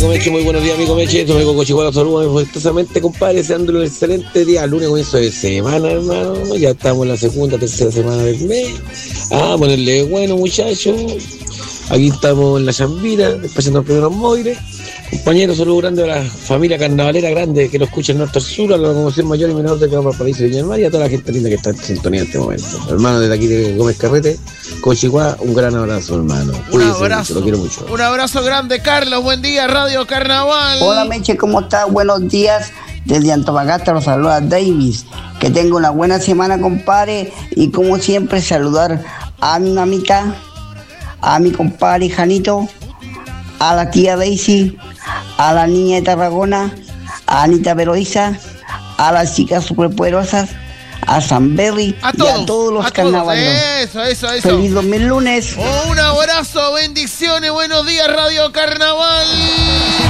Meche, muy buenos días, amigo Meche. Esto me digo Cochihuahua, saludos afectuosamente, compadre, deseándole un excelente día. Lunes comienzo de semana, hermano. Ya estamos en la segunda, tercera semana del mes. Ponerle bueno, muchachos. Aquí estamos en la Chambira, despachando los primeros móviles. Compañeros, saludos grandes a la familia carnavalera grande que lo escucha en Norte Sur, a la Conmoción Mayor y Menor de Valparaíso y Viña del Mar y a toda la gente linda que está en sintonía en este momento. Hermano, desde aquí de Gómez Carrete, Cochihuahua, un gran abrazo, hermano. Cuídense, un abrazo, lo quiero mucho. Un abrazo grande, Carlos. Buen día, Radio Carnaval. Hola, Meche, ¿cómo estás? Buenos días. Desde Antofagasta los saluda Davis. Que tenga una buena semana, compadre. Y como siempre, saludar a mi mamita, a mi compadre Janito, a la tía Daisy, a la niña de Tarragona, a Anita Veroiza, a las chicas superpoderosas, a San Berry y a todos los carnavaleros. Eso. Feliz 2000 lunes. Un abrazo, bendiciones, buenos días, Radio Carnaval.